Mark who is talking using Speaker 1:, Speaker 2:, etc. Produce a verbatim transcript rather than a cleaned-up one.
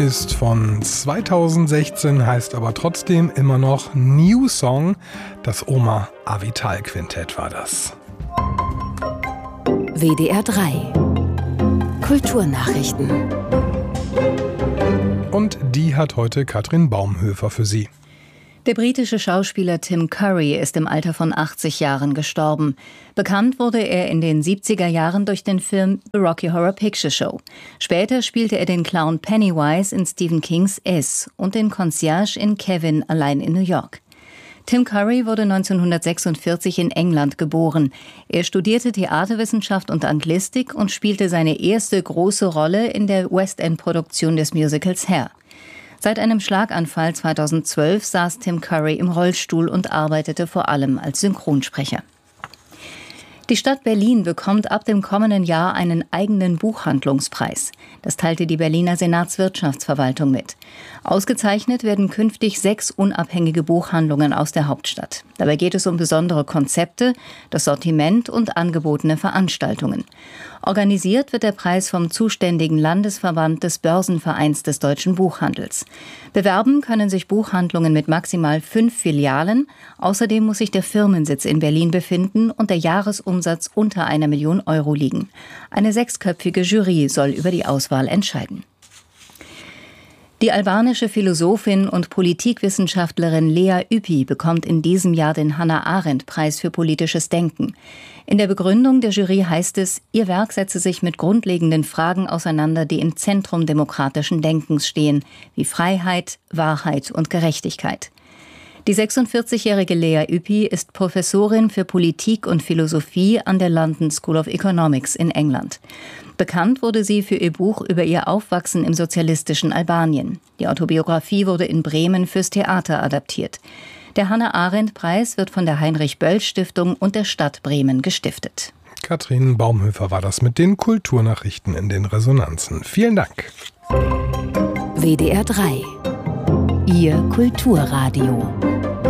Speaker 1: ist von zweitausendsechzehn, heißt aber trotzdem immer noch New Song. Das Oma Avital Quintett war das.
Speaker 2: W D R drei Kulturnachrichten.
Speaker 1: Und die hat heute Katrin Baumhöfer für Sie.
Speaker 3: Der britische Schauspieler Tim Curry ist im Alter von achtzig Jahren gestorben. Bekannt wurde er in den siebziger Jahren durch den Film The Rocky Horror Picture Show. Später spielte er den Clown Pennywise in Stephen Kings S und den Concierge in Kevin allein in New York. Tim Curry wurde neunzehnhundertsechsundvierzig in England geboren. Er studierte Theaterwissenschaft und Anglistik und spielte seine erste große Rolle in der West End-Produktion des Musicals Hair. Seit einem Schlaganfall zweitausendzwölf saß Tim Curry im Rollstuhl und arbeitete vor allem als Synchronsprecher. Die Stadt Berlin bekommt ab dem kommenden Jahr einen eigenen Buchhandlungspreis. Das teilte die Berliner Senatswirtschaftsverwaltung mit. Ausgezeichnet werden künftig sechs unabhängige Buchhandlungen aus der Hauptstadt. Dabei geht es um besondere Konzepte, das Sortiment und angebotene Veranstaltungen. Organisiert wird der Preis vom zuständigen Landesverband des Börsenvereins des deutschen Buchhandels. Bewerben können sich Buchhandlungen mit maximal fünf Filialen. Außerdem muss sich der Firmensitz in Berlin befinden und der Jahresumsatz unter einer Million Euro liegen. Eine sechsköpfige Jury soll über die Auswahl entscheiden. Die albanische Philosophin und Politikwissenschaftlerin Lea Ypi bekommt in diesem Jahr den Hannah-Arendt-Preis für politisches Denken. In der Begründung der Jury heißt es, ihr Werk setze sich mit grundlegenden Fragen auseinander, die im Zentrum demokratischen Denkens stehen, wie Freiheit, Wahrheit und Gerechtigkeit. Die sechsundvierzigjährige Lea Ypi ist Professorin für Politik und Philosophie an der London School of Economics in England. Bekannt wurde sie für ihr Buch über ihr Aufwachsen im sozialistischen Albanien. Die Autobiografie wurde in Bremen fürs Theater adaptiert. Der Hannah-Arendt-Preis wird von der Heinrich-Böll-Stiftung und der Stadt Bremen gestiftet.
Speaker 1: Katrin Baumhöfer war das mit den Kulturnachrichten in den Resonanzen. Vielen Dank.
Speaker 2: W D R drei Ihr Kulturradio.